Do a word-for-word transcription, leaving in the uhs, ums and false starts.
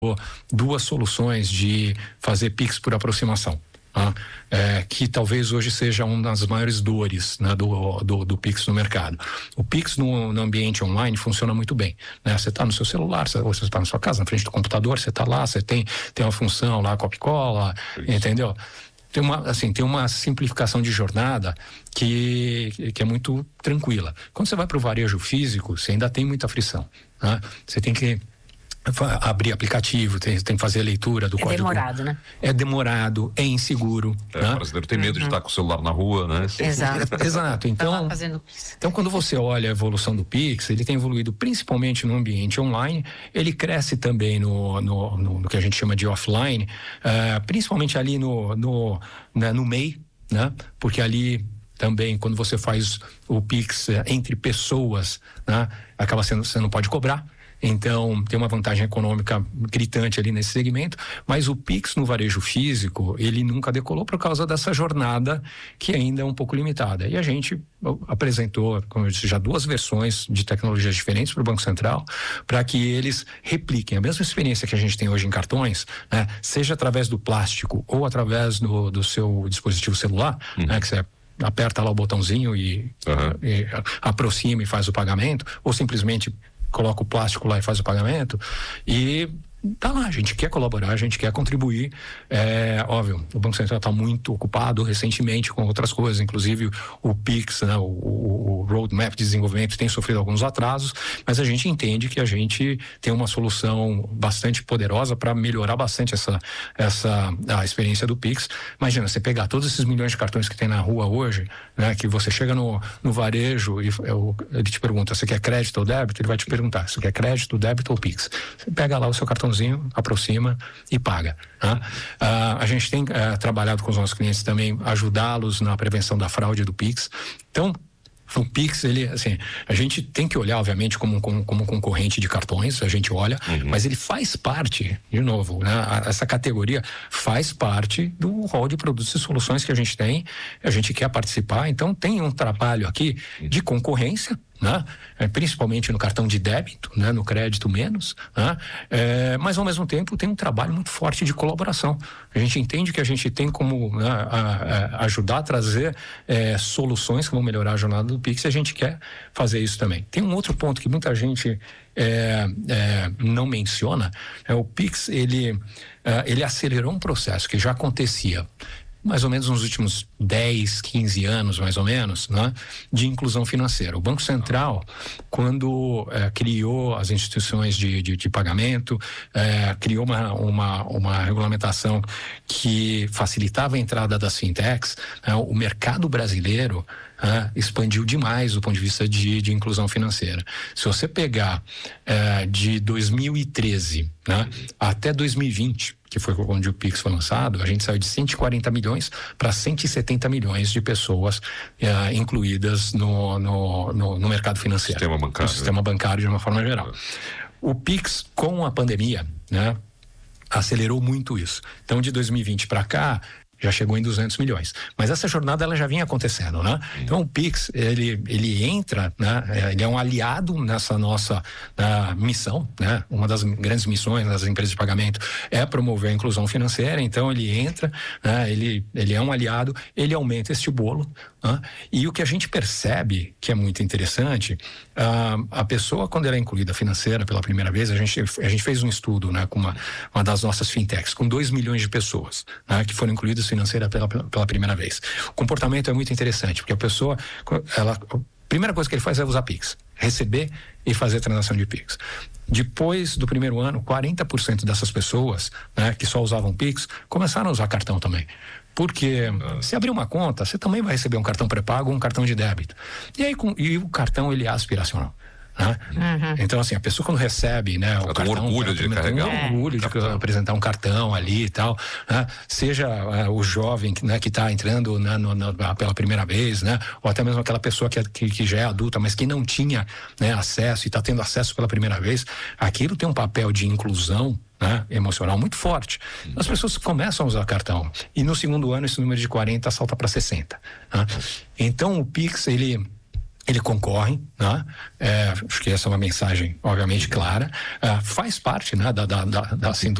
duas soluções de fazer Pix por aproximação. Ah, é, que talvez hoje seja uma das maiores dores, né, do, do, do Pix no mercado. O Pix no, no ambiente online funciona muito bem, né? Você está no seu celular, você, ou você está na sua casa, na frente do computador, você está lá, você tem, tem uma função lá, Coca-Cola, entendeu? Tem uma, assim, tem uma simplificação de jornada que, que é muito tranquila. Quando você vai para o varejo físico, você ainda tem muita frição, né? Você tem que abrir aplicativo, tem, tem que fazer a leitura do é código. É demorado, né? É demorado, é inseguro. É, né? O brasileiro tem medo uhum. de estar com o celular na rua, né? Exato. Exato. Então, fazendo... então, quando você olha a evolução do Pix, ele tem evoluído principalmente no ambiente online, ele cresce também no, no, no, no que a gente chama de offline, uh, principalmente ali no, no, né, no M E I, né? Porque ali também, quando você faz o Pix entre pessoas, né? Acaba sendo, você não pode cobrar. Então, tem uma vantagem econômica gritante ali nesse segmento, mas o Pix no varejo físico, ele nunca decolou por causa dessa jornada que ainda é um pouco limitada. E a gente apresentou, como eu disse, já duas versões de tecnologias diferentes para o Banco Central, para que eles repliquem a mesma experiência que a gente tem hoje em cartões, né? Seja através do plástico ou através do, do seu dispositivo celular, uhum. né? Que você aperta lá o botãozinho e, uhum. e aproxima e faz o pagamento, ou simplesmente coloca o plástico lá e faz o pagamento, e tá lá, a gente quer colaborar, a gente quer contribuir. É óbvio, o Banco Central está muito ocupado recentemente com outras coisas, inclusive o Pix, né, o, o, o Roadmap de desenvolvimento tem sofrido alguns atrasos, mas a gente entende que a gente tem uma solução bastante poderosa para melhorar bastante essa, essa a experiência do Pix. Imagina, você pegar todos esses milhões de cartões que tem na rua hoje, né, que você chega no, no varejo e eu, ele te pergunta, você quer crédito ou débito? Ele vai te perguntar, você quer crédito, débito ou Pix? Você pega lá o seu cartão, aproxima e paga. Né? Uh, a gente tem uh, trabalhado com os nossos clientes também, ajudá-los na prevenção da fraude do Pix. Então, o Pix, ele, assim, a gente tem que olhar, obviamente, como, como, como concorrente de cartões, a gente olha, uhum. mas ele faz parte, de novo, né? Essa categoria faz parte do rol de produtos e soluções que a gente tem, a gente quer participar, então tem um trabalho aqui de concorrência, né? É, principalmente no cartão de débito, né? No crédito menos, né? É, mas ao mesmo tempo tem um trabalho muito forte de colaboração. A gente entende que a gente tem como, né, a, a ajudar a trazer é, soluções que vão melhorar a jornada do Pix, e a gente quer fazer isso também. Tem um outro ponto que muita gente é, é, não menciona, é o Pix, ele, é, ele acelerou um processo que já acontecia mais ou menos nos últimos dez, quinze anos, mais ou menos, né, de inclusão financeira. O Banco Central, quando é, criou as instituições de, de, de pagamento, é, criou uma, uma, uma regulamentação que facilitava a entrada das fintechs, né, o mercado brasileiro é, expandiu demais do ponto de vista de, de inclusão financeira. Se você pegar é, de dois mil e treze, né, até dois mil e vinte, que foi onde o Pix foi lançado, a gente saiu de cento e quarenta milhões para cento e setenta milhões de pessoas uh, incluídas no, no, no, no mercado financeiro. Sistema bancário. No sistema bancário de uma forma geral. O Pix, com a pandemia, né, acelerou muito isso. Então, de dois mil e vinte para cá, já chegou em duzentos milhões. Mas essa jornada, ela já vinha acontecendo, né? Então, o Pix, ele, ele entra, né? Ele é um aliado nessa nossa uh, missão, né? Uma das grandes missões das empresas de pagamento é promover a inclusão financeira. Então, ele entra, né? ele, ele é um aliado, ele aumenta este bolo, né? E o que a gente percebe, que é muito interessante, uh, a pessoa, quando ela é incluída financeira pela primeira vez, a gente, a gente fez um estudo, né? Com uma, uma das nossas fintechs, com dois milhões de pessoas, né? Que foram incluídas financeira pela, pela primeira vez. O comportamento é muito interessante, porque a pessoa, ela, a primeira coisa que ele faz é usar Pix, receber e fazer transação de Pix. Depois do primeiro ano, quarenta por cento dessas pessoas, né, que só usavam Pix, começaram a usar cartão também. Porque ah. se abrir uma conta, você também vai receber um cartão pré-pago ou um cartão de débito. E aí com, e o cartão, ele é aspiracional. Né? Uhum. Então, assim, a pessoa quando recebe, né, o cartão, um orgulho de carregar, um orgulho de cartão. apresentar um cartão ali e tal, né? Seja uh, o jovem, né, que está entrando, né, no, no, pela primeira vez, né, ou até mesmo aquela pessoa que, que, que já é adulta, mas que não tinha, né, acesso e está tendo acesso pela primeira vez, aquilo tem um papel de inclusão, né, emocional muito forte. Uhum. As pessoas começam a usar cartão e no segundo ano esse número de quarenta salta para sessenta. Né? Então o Pix, ele ele concorre, né? É, acho que essa é uma mensagem, obviamente, clara. É, faz parte, né, da, da, da, da